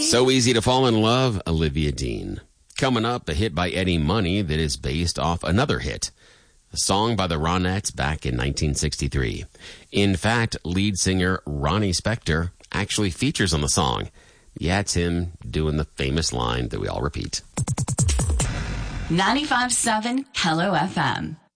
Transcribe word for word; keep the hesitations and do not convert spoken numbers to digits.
So Easy to Fall in Love, Olivia Dean. Coming up, a hit by Eddie Money that is based off another hit, a song by the Ronettes back in nineteen sixty-three. In fact, lead singer Ronnie Spector actually features on the song. Yeah, it's him doing the famous line that we all repeat. ninety-five point seven Hello F M.